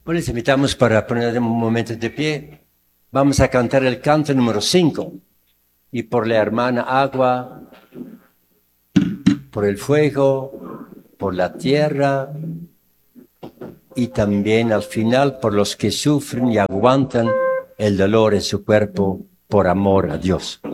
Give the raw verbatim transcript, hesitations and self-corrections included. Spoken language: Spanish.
Pues les invitamos para poner un momento de pie. Vamos a cantar el canto número cinco. Y por la hermana agua, por el fuego, por la tierra y también al final por los que sufren y aguantan el dolor en su cuerpo por amor a Dios.